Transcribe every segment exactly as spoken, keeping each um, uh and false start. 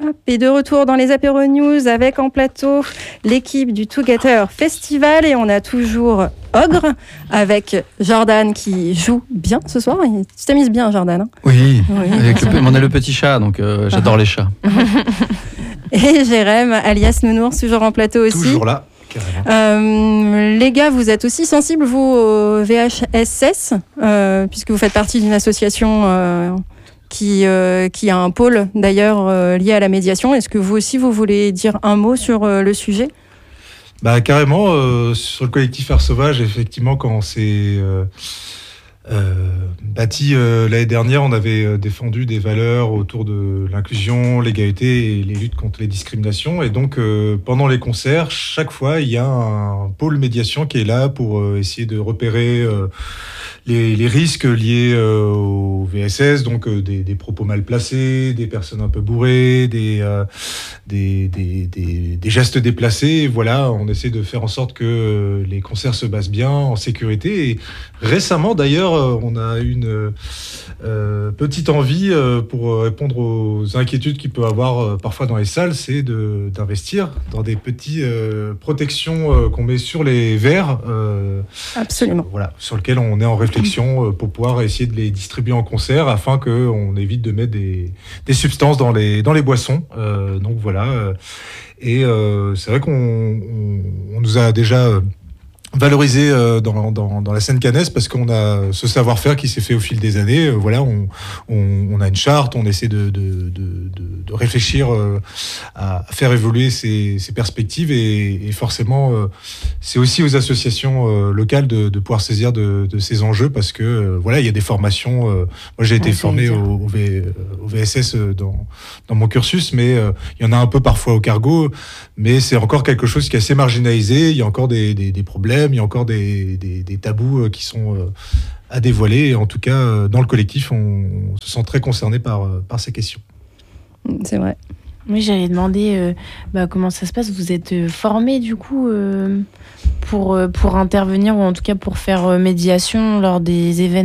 Hop, et de retour dans les apéros news avec en plateau l'équipe du Together Festival et on a toujours Ogre avec Jordan qui joue bien ce soir. Tu t'amuses bien, Jordan, hein? Oui, oui, avec le, on a le petit chat, donc euh, j'adore ah. les chats. Et Jérém, alias Nounours, toujours en plateau aussi. Toujours là. Euh, les gars, vous êtes aussi sensibles, vous, au V H S S, euh, puisque vous faites partie d'une association euh, qui, euh, qui a un pôle, d'ailleurs, euh, lié à la médiation. Est-ce que vous aussi, vous voulez dire un mot sur euh, le sujet ? Bah, carrément, euh, sur le collectif Air Sauvage, effectivement, quand on s'est euh, euh, bâti euh, l'année dernière, on avait euh, défendu des valeurs autour de l'inclusion, l'égalité et les luttes contre les discriminations. Et donc, euh, pendant les concerts, chaque fois, il y a un pôle médiation qui est là pour euh, essayer de repérer euh, les, les risques liés euh, au V S S, donc euh, des, des propos mal placés, des personnes un peu bourrées, des, euh, des, des, des, des gestes déplacés. Et voilà, on essaie de faire en sorte que euh, les concerts se passent bien, en sécurité. Et récemment, d'ailleurs, euh, on a une euh, petite envie euh, pour répondre aux inquiétudes qu'il peut y avoir euh, parfois dans les salles, c'est de, d'investir dans des petites euh, protections euh, qu'on met sur les verres. Euh, Absolument. Sur, voilà, sur lesquels on est en réflexion pour pouvoir essayer de les distribuer en concert afin qu'on évite de mettre des, des substances dans les, dans les boissons. Euh, donc voilà. Et euh, c'est vrai qu'on on, on nous a déjà valorisé dans, dans, dans la scène caennaise parce qu'on a ce savoir-faire qui s'est fait au fil des années. Voilà, on, on, on a une charte, on essaie de, de, de, de, de réfléchir à faire évoluer ces, ces perspectives et, et forcément, c'est aussi aux associations locales de, de pouvoir saisir de, de ces enjeux parce que voilà, il y a des formations. Moi, j'ai été ouais, formé au, au, v, au V S S dans, dans mon cursus, mais il y en a un peu parfois au cargo, mais c'est encore quelque chose qui est assez marginalisé. Il y a encore des, des, des problèmes. Il y a encore des, des, des tabous qui sont à dévoiler. Et en tout cas, dans le collectif, on, on se sent très concerné par, par ces questions. C'est vrai. Oui, j'allais demander euh, bah, comment ça se passe. Vous êtes formé du coup euh, pour, pour intervenir ou en tout cas pour faire euh, médiation lors des événements ?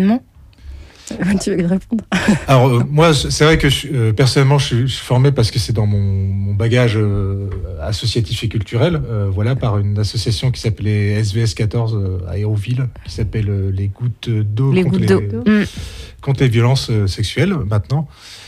Tu veux répondre ? Alors euh, moi, c'est vrai que je, euh, personnellement, je suis, je suis formé parce que c'est dans mon, mon bagage euh, associatif et culturel. Euh, voilà, par une association qui s'appelait S V S quatorze euh, à Hérouville, qui s'appelle euh, les Gouttes d'eau les contre, gouttes les, d'eau. Mmh. contre les violences euh, sexuelles maintenant.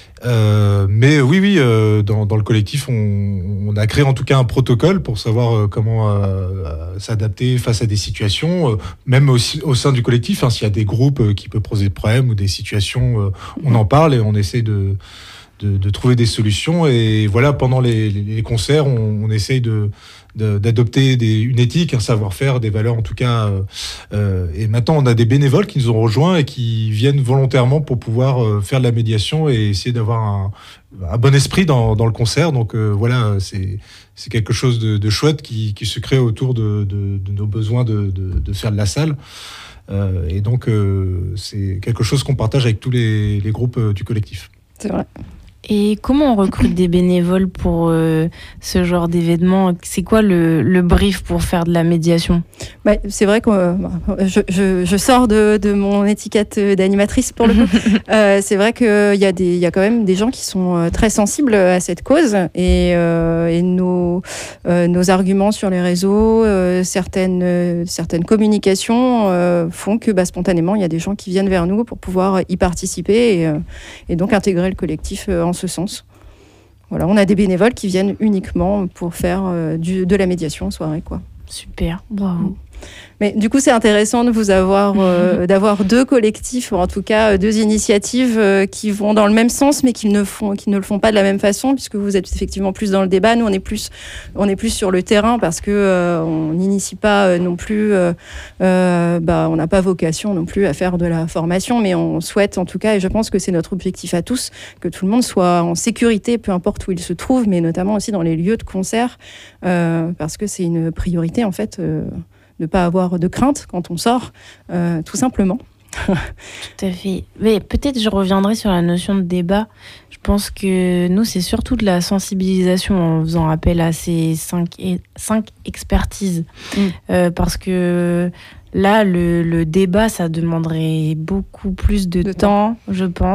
Euh, mais oui, oui, euh, dans, dans le collectif, on, on a créé en tout cas un protocole pour savoir euh, comment euh, euh, s'adapter face à des situations, euh, même aussi, au sein du collectif, hein, s'il y a des groupes euh, qui peuvent poser des problèmes ou des situations, euh, on en parle et on essaie de, de, de trouver des solutions. Et voilà, pendant les, les concerts, on, on essaye de De, d'adopter des, une éthique, un savoir-faire, des valeurs en tout cas. Euh, euh, et maintenant, on a des bénévoles qui nous ont rejoints et qui viennent volontairement pour pouvoir euh, faire de la médiation et essayer d'avoir un, un bon esprit dans, dans le concert. Donc euh, voilà, c'est, c'est quelque chose de, de chouette qui, qui se crée autour de, de, de nos besoins de, de, de faire de la salle. Euh, et donc, euh, c'est quelque chose qu'on partage avec tous les, les groupes euh, du collectif. C'est vrai. Et comment on recrute des bénévoles pour euh, ce genre d'événement ? C'est quoi le, le brief pour faire de la médiation ? Bah, c'est vrai que euh, je, je, je sors de, de mon étiquette d'animatrice pour le coup. euh, c'est vrai qu'il y a des, il y a quand même des gens qui sont très sensibles à cette cause et, euh, et nos, euh, nos arguments sur les réseaux, euh, certaines, euh, certaines communications euh, font que bah, spontanément il y a des gens qui viennent vers nous pour pouvoir y participer et, euh, et donc intégrer le collectif euh, en ce sens. Voilà, on a des bénévoles qui viennent uniquement pour faire euh, du, de la médiation en soirée, quoi. Super, bravo. Mais du coup, c'est intéressant de vous avoir, euh, d'avoir deux collectifs, ou en tout cas deux initiatives euh, qui vont dans le même sens, mais qui ne, font, qui ne le font pas de la même façon, puisque vous êtes effectivement plus dans le débat. Nous, on est plus, on est plus sur le terrain, parce que euh, on n'initie pas euh, non plus, euh, euh, bah, on n'a pas vocation non plus à faire de la formation, mais on souhaite en tout cas, et je pense que c'est notre objectif à tous, que tout le monde soit en sécurité, peu importe où il se trouve, mais notamment aussi dans les lieux de concert, euh, parce que c'est une priorité en fait. Euh, de ne pas avoir de crainte quand on sort, euh, tout simplement. Tout à fait. Mais peut-être je reviendrai sur la notion de débat. Je pense que nous, c'est surtout de la sensibilisation en faisant appel à ces cinq, et, cinq expertises. Mm. Euh, parce que là, le, le débat, ça demanderait beaucoup plus de, de temps, temps, je pense,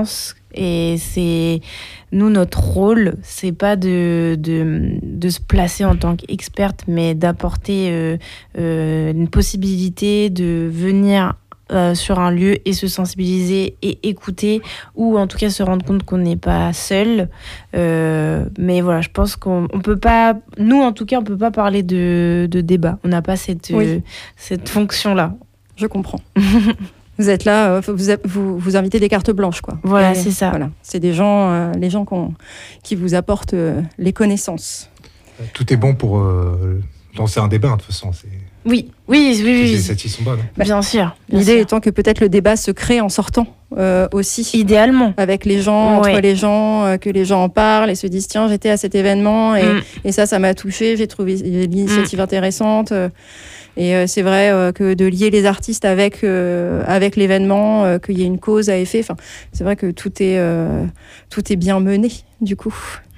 Et c'est nous, notre rôle, c'est pas de, de, de se placer en tant qu'experte, mais d'apporter euh, euh, une possibilité de venir euh, sur un lieu et se sensibiliser et écouter, ou en tout cas se rendre compte qu'on n'est pas seul. Euh, mais voilà, je pense qu'on on peut pas, nous en tout cas, on peut pas parler de, de débat. On n'a pas cette, Oui. euh, cette fonction-là. Je comprends. Vous êtes là, euh, vous, vous, vous invitez des cartes blanches, quoi. Voilà, Et, c'est ça. Voilà. C'est des gens, euh, les gens qu'on- qui vous apportent euh, les connaissances. Tout est bon pour euh, lancer un débat, de toute façon. C'est... Oui, oui, oui, Les oui. initiatives sont bonnes. Bah, Bien sûr. bien L'idée sûr. étant que peut-être le débat se crée en sortant euh, aussi. Idéalement. Avec les gens, Ouais. entre les gens, euh, que les gens en parlent et se disent tiens, j'étais à cet événement et, Mm. et ça, ça m'a touché, j'ai trouvé l'initiative intéressante. euh, Et euh, c'est vrai euh, que de lier les artistes avec, euh, avec l'événement, euh, qu'il y ait une cause à effet, enfin, c'est vrai que tout est, euh, tout est bien mené, du coup.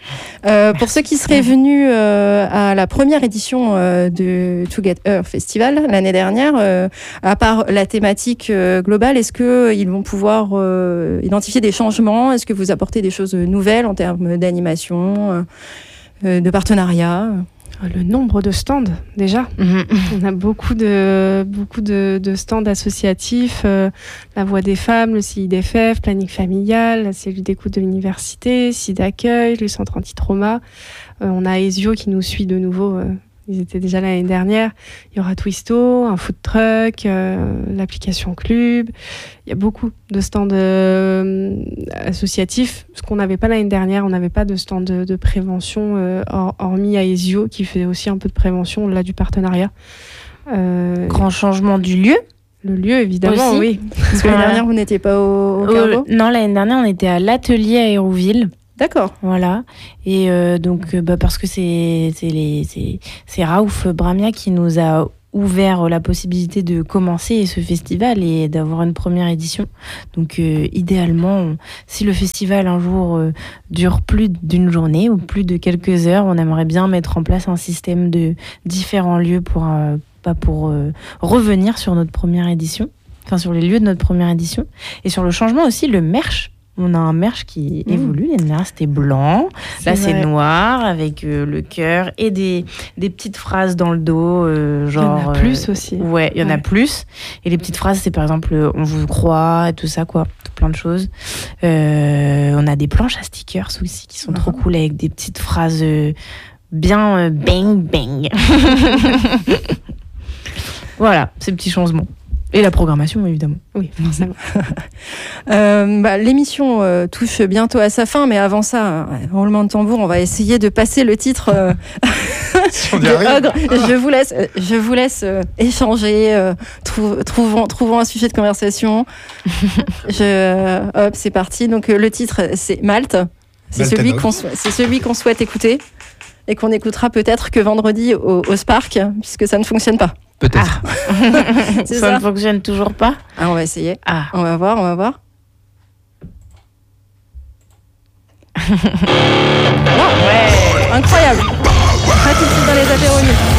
Euh, pour ceux qui seraient venus euh, à la première édition euh, de To Get Her Festival l'année dernière, euh, à part la thématique euh, globale, est-ce qu'ils vont pouvoir euh, identifier des changements? Est-ce que vous apportez des choses nouvelles en termes d'animation, euh, de partenariat? Le nombre de stands, déjà. Mhm. On a beaucoup de, beaucoup de, de stands associatifs, euh, la Voix des femmes, le C I D F F, Planning familial, la cellule d'écoute de l'université, C I D Accueil, le centre anti-trauma. Euh, on a Ezio qui nous suit de nouveau. Euh, ils étaient déjà là l'année dernière. Il y aura Twisto, un food truck, euh, l'application Club. Il y a beaucoup de stands euh, associatifs, ce qu'on n'avait pas l'année dernière. On n'avait pas de stand de, de prévention, euh, hor- hormis à Ezio, qui fait aussi un peu de prévention, là, du partenariat. Euh, Grand changement du lieu. le lieu, évidemment, Aussi. oui. Parce que l'année dernière, vous n'étiez pas au, au Euh, Cargo? non, l'année dernière, on était à l'atelier à Hérouville. D'accord. Voilà. Et euh, donc, euh, bah, parce que c'est, c'est, les, c'est, c'est Raouf Bramia qui nous a ouvert la possibilité de commencer ce festival et d'avoir une première édition. Donc, euh, idéalement, on- si le festival un jour euh, dure plus d'une journée ou plus de quelques heures, on aimerait bien mettre en place un système de différents lieux pour, euh, pas pour euh, revenir sur notre première édition, enfin sur les lieux de notre première édition. Et sur le changement aussi, le merch. On a un merch qui Mmh. évolue. L'année dernière, c'était blanc. Là, c'est vrai. noir avec euh, le cœur et des, des petites phrases dans le dos. euh, Il y en genre, a plus aussi. euh, ouais, il y en a Ouais. plus. Et les petites phrases, c'est par exemple euh, on vous croit, et tout ça, quoi. Tout plein de choses. Euh, on a des planches à stickers aussi qui sont trop cool avec des petites phrases euh, bien euh, bang, bang. Voilà, ces petits changements. Et la programmation, évidemment. Oui, forcément. Euh, bah, l'émission euh, touche bientôt à sa fin, mais avant ça, euh, roulement de tambour, on va essayer de passer le titre euh, Si on y de arrive. Ogre. Je vous laisse, euh, je vous laisse euh, échanger, euh, trou- trouvons, trouvons un sujet de conversation. je, euh, hop, c'est parti. Donc euh, le titre, c'est Malte. C'est Malte celui Nog. qu'on sou- c'est celui qu'on souhaite écouter et qu'on écoutera peut-être que vendredi au, au Spark, puisque ça ne fonctionne pas. Peut-être. C'est Ça ça. ne fonctionne toujours pas. Ah, on va essayer. Ah. On va voir, on va voir. Ouais. Incroyable. À tout de suite dans les apéros.